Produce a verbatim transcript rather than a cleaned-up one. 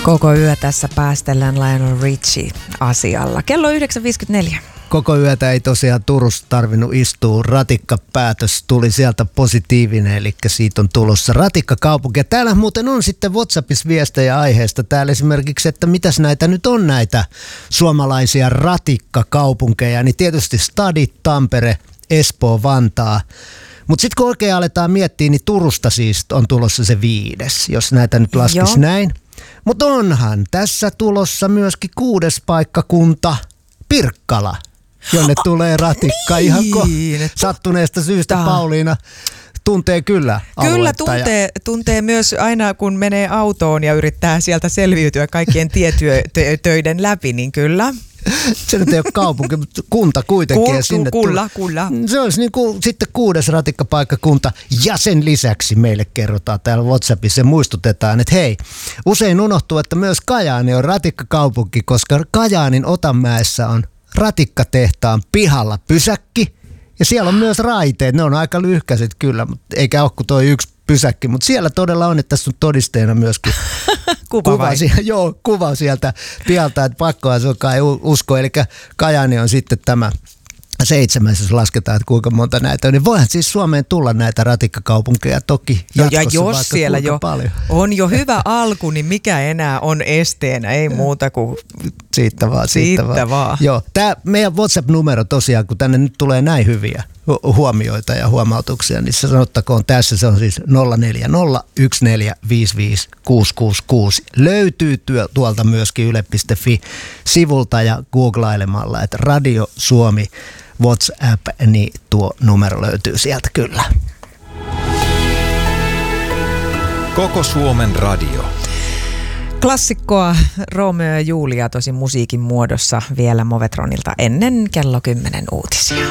Koko yö tässä päästellään Lionel Richie asialla. Kello yhdeksän viisikymmentäneljä. Koko yötä ei tosiaan Turussa tarvinnut istua. Ratikkapäätös tuli sieltä positiivinen, eli siitä on tulossa ratikkakaupunki. Ja täällä muuten on sitten WhatsAppissa viestejä aiheesta. Täällä esimerkiksi, että mitäs näitä nyt on näitä suomalaisia ratikkakaupunkeja. Niin tietysti Stadit, Tampere, Espoo, Vantaa. Mutta sitten kun oikein aletaan miettiä, niin Turusta siis on tulossa se viides, jos näitä nyt laskisi näin. Mutta onhan tässä tulossa myöskin kuudes paikkakunta, Pirkkala, jonne oh, tulee ratikka niin, ihan ko- sattuneesta syystä. Pauliina tuntee kyllä aluetta. Kyllä tuntee, tuntee myös aina, kun menee autoon ja yrittää sieltä selviytyä kaikkien tietöiden läpi, niin kyllä. Se nyt ei ole kaupunki, mutta kunta kuitenkin. Kul, ja sinne kulla, kulla. Se olisi niin kuin sitten kuudes ratikkapaikkakunta. Ja sen lisäksi meille kerrotaan täällä WhatsAppissa ja muistutetaan, että hei, usein unohtuu, että myös Kajaani on ratikkakaupunki, koska Kajaanin Otanmäessä on ratikkatehtaan pihalla pysäkki. Ja siellä on myös raiteet, ne on aika lyhkäiset kyllä, mutta eikä ole kuin toi yksi pysäkki, mutta siellä todella on, että tässä on todisteena myöskin kuva, kuva, sieltä, joo, kuva sieltä pialta, että pakkoa se ei usko. Eli Kajaani on sitten tämä seitsemäs, jos lasketaan, että kuinka monta näitä on. Niin voihan siis Suomeen tulla näitä ratikkakaupunkeja toki jatkossa, ja jos vaikka siellä jo paljon. On jo hyvä alku, niin mikä enää on esteenä, ei muuta kuin siitä vaan. Siitä, siitä vaan. vaan. Joo, tämä meidän WhatsApp-numero tosiaan, kun tänne nyt tulee näin hyviä huomioita ja huomautuksia, niin se sanottakoon tässä, se on siis nolla neljä nolla yksi neljä viisi viisi kuusi kuusi kuusi. Löytyy työ, tuolta myöskin yle piste fi-sivulta ja googlailemalla, että Radio Suomi WhatsApp, niin tuo numero löytyy sieltä kyllä. Koko Suomen radio. Klassikkoa Romeo ja Julia tosi musiikin muodossa vielä Movetronilta ennen kello kymmenen uutisia.